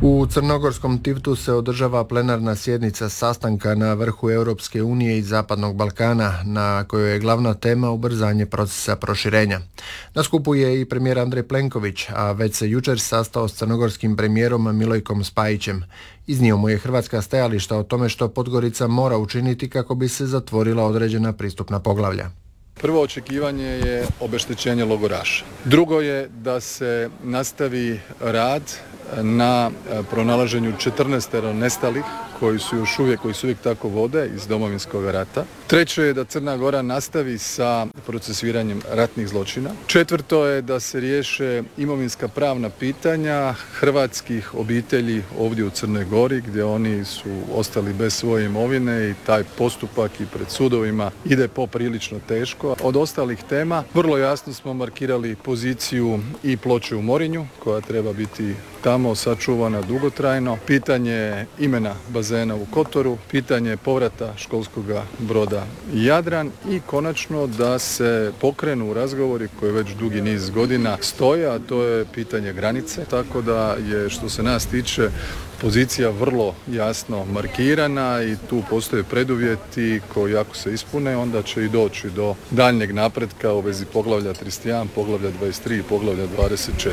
U crnogorskom Tivtu se održava plenarna sjednica sastanka na vrhu Europske unije i Zapadnog Balkana, na kojoj je glavna tema ubrzanje procesa proširenja. Na skupu je i premijer Andrej Plenković, a već se jučer sastao s crnogorskim premijerom Milojkom Spajićem. Iznio mu je hrvatska stajališta o tome što Podgorica mora učiniti kako bi se zatvorila određena pristupna poglavlja. Prvo očekivanje je obeštećenje logoraša. Drugo je da se nastavi rad na pronalaženju 14 nestalih koji su uvijek tako vode iz Domovinskog rata. Treće je da Crna Gora nastavi sa procesuiranjem ratnih zločina. Četvrto je da se riješe imovinska pravna pitanja hrvatskih obitelji ovdje u Crnoj Gori gdje oni su ostali bez svoje imovine i taj postupak i pred sudovima ide poprilično teško. Od ostalih tema vrlo jasno smo markirali poziciju i Ploče u Morinju koja treba biti tamo sačuvana dugotrajno, pitanje imena bazena u Kotoru, pitanje povrata školskog broda Jadran i konačno da se pokrenu razgovori koji već dugi niz godina stoje, a to je pitanje granice, tako da je što se nas tiče pozicija vrlo jasno markirana i tu postoje preduvjeti koji ako se ispune onda će i doći do daljnjeg napretka u vezi poglavlja 31, poglavlja 23 i poglavlja 24.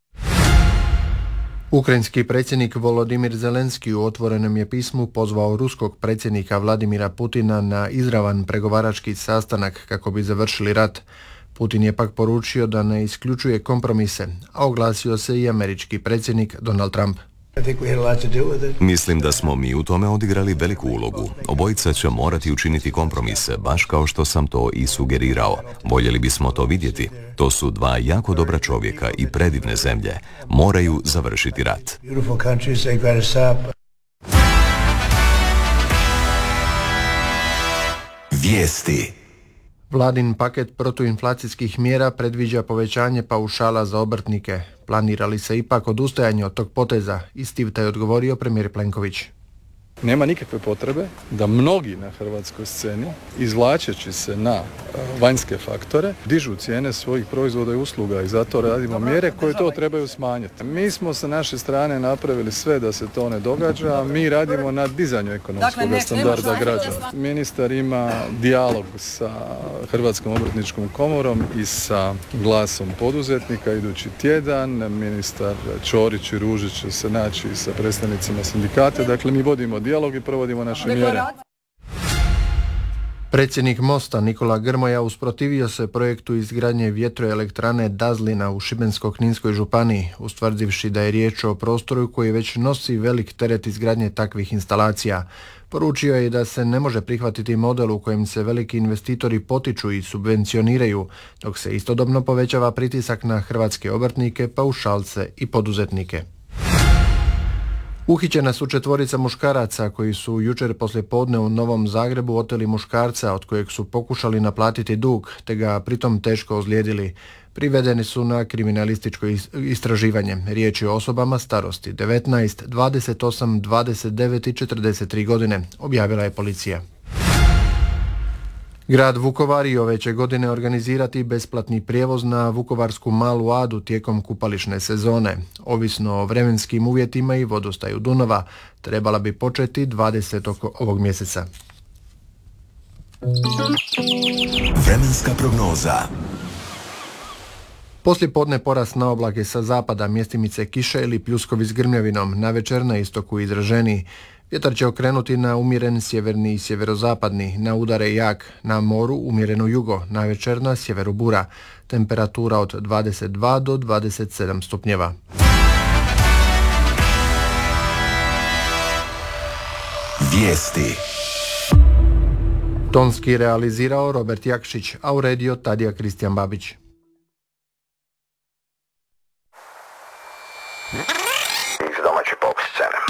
Ukrajinski predsjednik Volodimir Zelenski u otvorenom je pismu pozvao ruskog predsjednika Vladimira Putina na izravan pregovarački sastanak kako bi završili rat. Putin je pak poručio da ne isključuje kompromise, a oglasio se i američki predsjednik Donald Trump. Mislim da smo mi u tome odigrali veliku ulogu. Obojica će morati učiniti kompromise, baš kao što sam to i sugerirao. Voljeli bismo to vidjeti. To su dva jako dobra čovjeka i predivne zemlje. Moraju završiti rat. Vijesti. Vladin paket protuinflacijskih mjera predviđa povećanje paušala za obrtnike. Planira li se ipak odustajanje od tog poteza? Isti je odgovorio premijer Plenković. Nema nikakve potrebe da mnogi na hrvatskoj sceni, izvlačeći se na vanjske faktore, dižu cijene svojih proizvoda i usluga i zato radimo mjere koje to trebaju smanjiti. Mi smo sa naše strane napravili sve da se to ne događa, a mi radimo na dizanju ekonomskog standarda građana. Ministar ima dijalog sa Hrvatskom obrtničkom komorom i sa glasom poduzetnika idući tjedan. Ministar Ćorić i Ružić će se naći sa predstavnicima sindikata. Dakle, mi vodimo dijalog i provodimo naše mjere. Predsjednik Mosta Nikola Grmoja usprotivio se projektu izgradnje vjetroelektrane Dazlina u Šibensko-kninskoj županiji, ustvrdivši da je riječ o prostoru koji već nosi velik teret izgradnje takvih instalacija. Poručio je da se ne može prihvatiti model u kojem se veliki investitori potiču i subvencioniraju, dok se istodobno povećava pritisak na hrvatske obrtnike, paušalce i poduzetnike. Uhićena su 4 muškaraca koji su jučer poslijepodne u Novom Zagrebu oteli muškarca od kojeg su pokušali naplatiti dug, te ga pritom teško ozlijedili. Privedeni su na kriminalističko istraživanje. Riječ je o osobama starosti 19, 28, 29 i 43 godine, objavila je policija. Grad Vukovar i ove će godine organizirati besplatni prijevoz na Vukovarsku Malu Adu tijekom kupališne sezone. Ovisno o vremenskim uvjetima i vodostaju Dunava, trebala bi početi 20. ovog mjeseca. Vremenska prognoza. Poslijepodne porast na oblake sa zapada, mjestimice kiše ili pljuskovi s grmljavinom, navečer na istoku izraženiji. Vjetar će okrenuti na umjeren sjeverni i sjeverozapadni, na udare jak, na moru umjereno jugo, navečer na sjeveru bura. Temperatura od 22 do 27 stupnjeva. Vijesti. Tonski realizirao Robert Jakšić, a uredio Tadija Kristijan Babić.